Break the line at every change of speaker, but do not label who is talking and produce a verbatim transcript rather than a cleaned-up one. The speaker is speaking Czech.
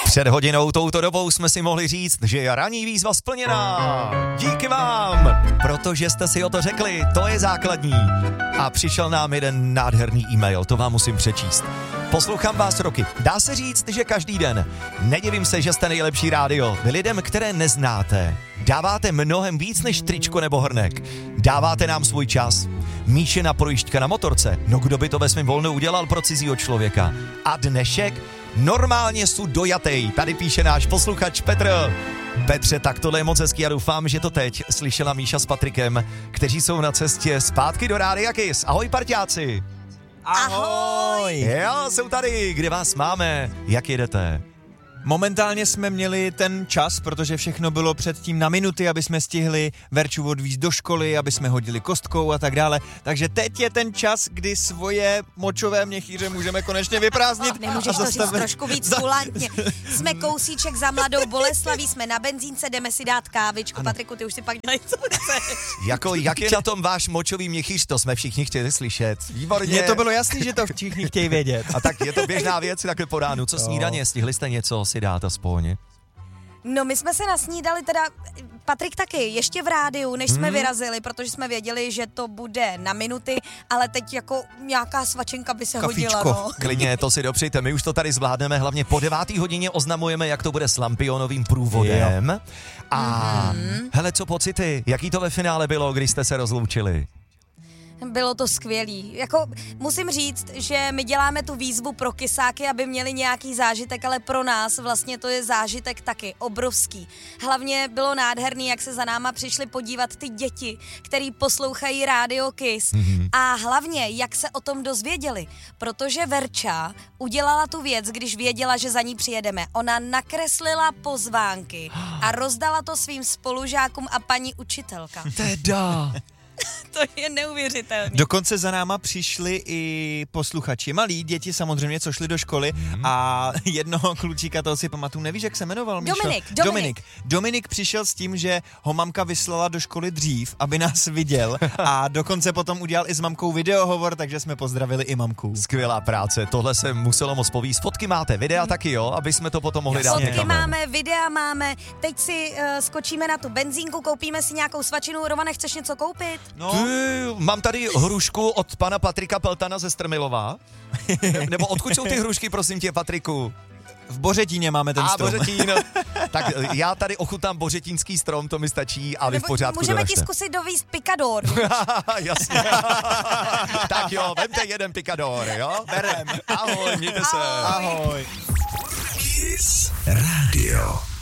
Před hodinou touto dobou jsme si mohli říct, že je ranní výzva splněná. Díky vám, protože jste si o to řekli, to je základní. A přišel nám jeden nádherný e-mail, to vám musím přečíst. Poslouchám vás roky. Dá se říct, že každý den. Nedivím se, že jste nejlepší rádio. Vy lidem, které neznáte, dáváte mnohem víc než tričko nebo hrnek. Dáváte nám svůj čas. Míšina projížďka na motorce. No kdo by to ve svém volnu udělal pro cizího člověka? A dnešek? Normálně jsou dojatej. Tady píše náš posluchač Petr. Petře, tak tohle je moc hezký a doufám, že to teď slyšela Míša s Patrikem, kteří jsou na cestě zpátky do Rádia Kiss. Ahoj parťáci.
Ahoj!
Jo, jsou tady, kde vás máme, jak jedete?
Momentálně jsme měli ten čas, protože všechno bylo předtím na minuty, aby jsme stihli Verču odvízt do školy, aby jsme hodili kostkou a tak dále. Takže teď je ten čas, kdy svoje močové měchýře můžeme konečně vyprázdnit.
Nemůžeš to říct trošku víc kulantně. Jsme kousíček za Mladou Boleslaví, jsme na benzínce, jdeme si dát kávičku. Ano. Patriku, ty už si pak dělej, co chceš.
Jako, jak je na tom váš močový měchýř, to jsme všichni chtěli slyšet. Výborně.
Mně to bylo jasný, že to všichni chtějí vědět.
A tak je to běžná věc, takhle po ránu. Co snídaně, stihli jste něco si dát aspoň?
No my jsme se nasnídali teda, Patrik taky, ještě v rádiu, než jsme hmm. vyrazili, protože jsme věděli, že to bude na minuty, ale teď jako nějaká svačenka by se
Kafíčko.
hodila, no.
Klidně, to si dopřejte, my už to tady zvládneme, hlavně po devátý hodině oznamujeme, jak to bude s Lampionovým průvodem. Jo. A mm-hmm. hele, co pocity, jaký to ve finále bylo, když jste se rozloučili?
Bylo to skvělý. Jako musím říct, že my děláme tu výzvu pro kysáky, aby měli nějaký zážitek, ale pro nás vlastně to je zážitek taky obrovský. Hlavně bylo nádherný, jak se za náma přišli podívat ty děti, který poslouchají Rádio Kiss. Mm-hmm. A hlavně, jak se o tom dozvěděli. Protože Verča udělala tu věc, když věděla, že za ní přijedeme. Ona nakreslila pozvánky a rozdala to svým spolužákům a paní učitelka.
Teda...
To je neuvěřitelné.
Dokonce za náma přišli i posluchači, malí děti samozřejmě, co šli do školy mm. a jednoho klučíka, toho si pamatuju, nevíš, jak se jmenoval, Míšo?
Dominik, Dominik.
Dominik. Dominik přišel s tím, že ho mamka vyslala do školy dřív, aby nás viděl a dokonce potom udělal i s mamkou videohovor, takže jsme pozdravili i mamku.
Skvělá práce, tohle se muselo moc povíst. Fotky máte, videa taky jo, aby jsme to potom mohli dát.
Fotky máme, videa máme, teď si uh, skočíme na tu benzínku, koupíme si nějakou svačinu. Romane, chceš něco koupit?
No.
Ty, mám tady hrušku od pana Patrika Peltana ze Strmilova. Nebo odkud jsou ty hrušky, prosím tě, Patriku?
V Bořetíně máme ten
a,
strom.
Bořetín. Tak já tady ochutám bořetínský strom, to mi stačí, ale v pořádku.
Můžeme
doražte.
ti zkusit dovízt pikador.
Jasně. Tak jo, vemte jeden pikador, jo? Berem. Ahoj, mějte se.
Ahoj.
Kiss Radio.